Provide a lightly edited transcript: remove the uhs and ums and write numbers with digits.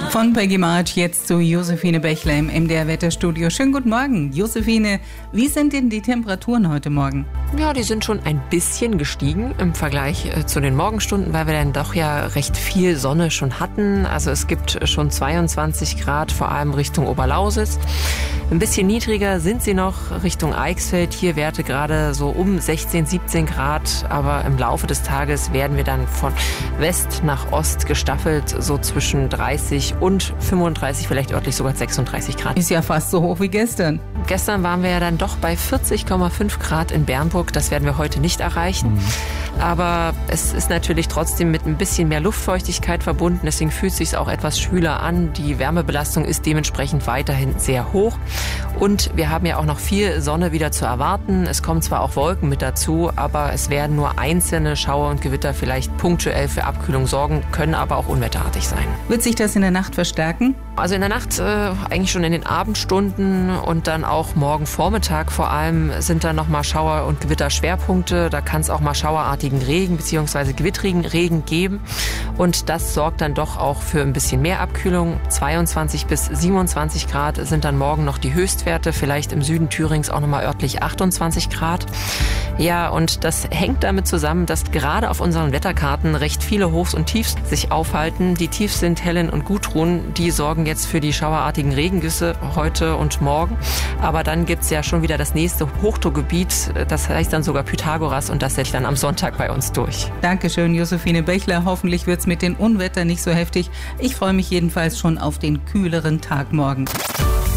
Von Peggy March jetzt zu Josephine Bächler im MDR Wetterstudio. Schönen guten Morgen. Josephine, wie sind denn die Temperaturen heute Morgen? Ja, die sind schon ein bisschen gestiegen im Vergleich zu den Morgenstunden, weil wir dann doch ja recht viel Sonne schon hatten. Also es gibt schon 22 Grad, vor allem Richtung Oberlausitz. Ein bisschen niedriger sind sie noch Richtung Eichsfeld. Hier Werte gerade so um 16, 17 Grad. Aber im Laufe des Tages werden wir dann von West nach Ost gestaffelt, so zwischen 30 und 35, vielleicht örtlich sogar 36 Grad. Ist ja fast so hoch wie gestern. Gestern waren wir ja dann doch bei 40,5 Grad in Bernburg. Das werden wir heute nicht erreichen. Aber es ist natürlich trotzdem mit ein bisschen mehr Luftfeuchtigkeit verbunden. Deswegen fühlt es sich auch etwas schwüler an. Die Wärmebelastung ist dementsprechend weiterhin sehr hoch. Und wir haben ja auch noch viel Sonne wieder zu erwarten. Es kommen zwar auch Wolken mit dazu, aber es werden nur einzelne Schauer und Gewitter vielleicht punktuell für Abkühlung sorgen, können aber auch unwetterartig sein. Wird sich das in der Nacht verstärken? Also in der Nacht eigentlich schon in den Abendstunden und dann auch morgen Vormittag vor allem sind dann nochmal Schauer- und Gewitterschwerpunkte. Da kann es auch mal schauerartigen Regen bzw. gewittrigen Regen geben. Und das sorgt dann doch auch für ein bisschen mehr Abkühlung. 22 bis 27 Grad sind dann morgen noch die Höchstwerte. Vielleicht im Süden Thürings auch nochmal örtlich 28 Grad. Ja, und das hängt damit zusammen, dass gerade auf unseren Wetterkarten recht viele Hochs und Tiefs sich aufhalten. Die Tiefs sind Helen und Gudrun. Die sorgen jetzt für die schauerartigen Regengüsse heute und morgen. Aber dann gibt's ja schon wieder das nächste Hochdruckgebiet. Das heißt dann sogar Pythagoras und das setzt dann am Sonntag bei uns durch. Dankeschön, Josephine Bächler. Hoffentlich wird's mit den Unwettern nicht so heftig. Ich freue mich jedenfalls schon auf den kühleren Tag morgen.